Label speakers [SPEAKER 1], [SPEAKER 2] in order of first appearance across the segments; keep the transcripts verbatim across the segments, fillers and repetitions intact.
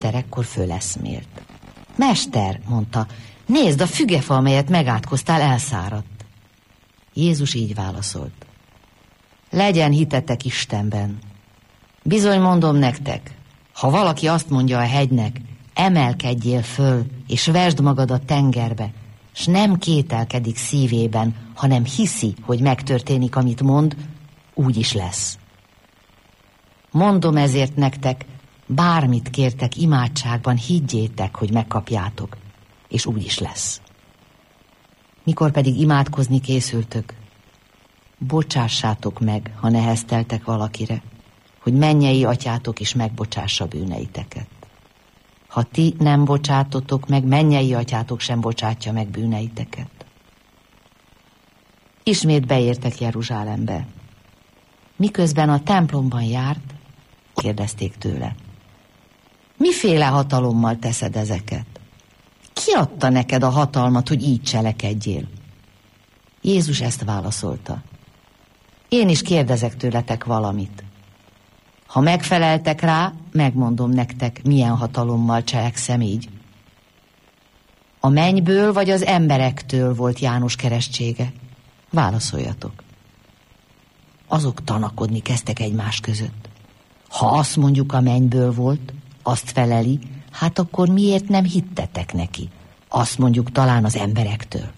[SPEAKER 1] Ekkor föleszmélt. Mester, mondta, nézd, a fügefa, amelyet megátkoztál, elszáradt. Jézus így válaszolt. Legyen hitetek Istenben. Bizony mondom nektek, ha valaki azt mondja a hegynek, emelkedjél föl, és vesd magad a tengerbe, s nem kételkedik szívében, hanem hiszi, hogy megtörténik, amit mond, úgy is lesz. Mondom ezért nektek, bármit kértek imádságban, higgyétek, hogy megkapjátok, és úgy is lesz. Mikor pedig imádkozni készültök, bocsássátok meg, ha nehezteltek valakire, hogy mennyei atyátok is megbocsássa bűneiteket. Ha ti nem bocsátotok meg, mennyei atyátok sem bocsátja meg bűneiteket. Ismét beértek Jeruzsálembe. Miközben a templomban járt, kérdezték tőle. Miféle hatalommal teszed ezeket? Ki adta neked a hatalmat, hogy így cselekedjél? Jézus ezt válaszolta. Én is kérdezek tőletek valamit. Ha megfeleltek rá, megmondom nektek, milyen hatalommal cselekszem így. A mennyből vagy az emberektől volt János keresztsége? Válaszoljatok. Azok tanakodni kezdtek egymás között. Ha azt mondjuk, a mennyből volt, azt feleli, hát akkor miért nem hittetek neki? Azt mondjuk talán az emberektől.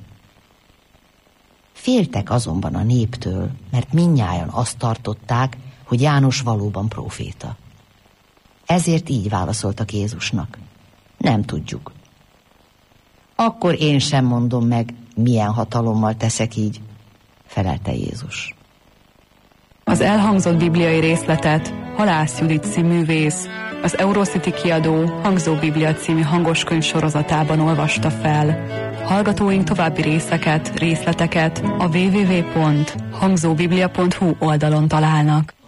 [SPEAKER 1] Féltek azonban a néptől, mert mindnyájan azt tartották, hogy János valóban próféta. Ezért így válaszoltak Jézusnak. Nem tudjuk. Akkor én sem mondom meg, milyen hatalommal teszek így, felelte Jézus.
[SPEAKER 2] Az elhangzott bibliai részletet Halász Judit színművész, az Eurocity kiadó Hangzó Biblia című hangoskönyv sorozatában olvasta fel. Hallgatóink további részeket, részleteket a double-u double-u double-u pont hangzóbiblia pont hu oldalon találnak.